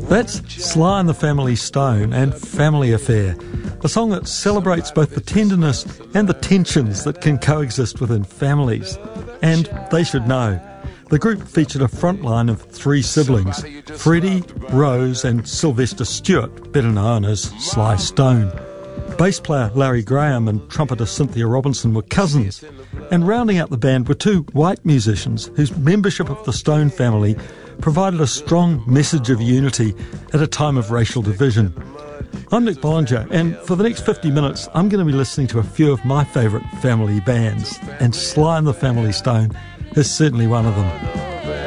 That's Sly and the Family Stone and Family Affair, a song that celebrates both the tenderness and the tensions that can coexist within families. And they should know. The group featured a front line of 3 siblings, Freddie, Rose and Sylvester Stewart, better known as Sly Stone. Bass player Larry Graham and trumpeter Cynthia Robinson were cousins, and rounding out the band were 2 white musicians whose membership of the Stone family provided a strong message of unity at a time of racial division. I'm Nick Bollinger, and for the next 50 minutes I'm going to be listening to a few of my favourite family bands, and Sly and the Family Stone is certainly one of them.